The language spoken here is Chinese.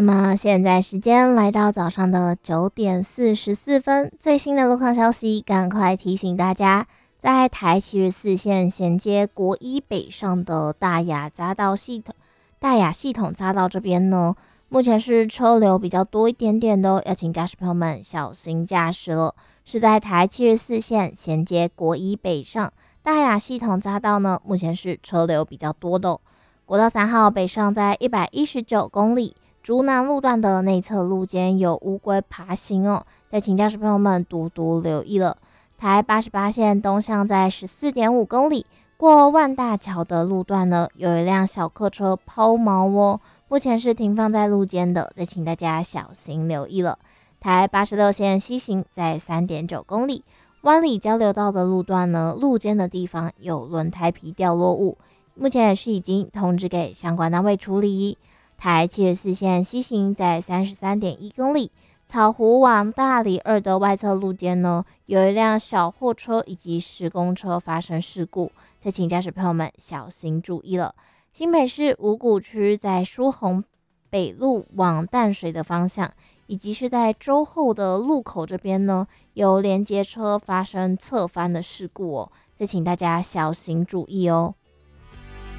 那么现在时间来到早上的9点44分，最新的路况消息，赶快提醒大家，在台74线衔接国一北上的大雅系统匝道这边呢，目前是车流比较多一点点的哦，要请驾驶朋友们小心驾驶了。是在台74线衔接国一北上大雅系统匝道呢，目前是车流比较多的哦。国道3号北上在119公里。竹南路段的内侧路肩有乌龟爬行哦，再请驾驶朋友们多多留意了。台88线东向在14.5公里，过万大桥的路段呢，有一辆小客车抛锚哦，目前是停放在路肩的，再请大家小心留意了。台86线西行在3.9公里，湾里交流道的路段呢，路肩的地方有轮胎皮掉落物，目前也是已经通知给相关单位处理。台74线西行在33.1公里，草湖往大里2的外侧路肩呢，有一辆小货车以及施工车发生事故，再请驾驶朋友们小心注意了。新北市五股区在疏洪北路往淡水的方向，以及是在周后的路口这边呢，有连接车发生侧翻的事故哦，再请大家小心注意哦。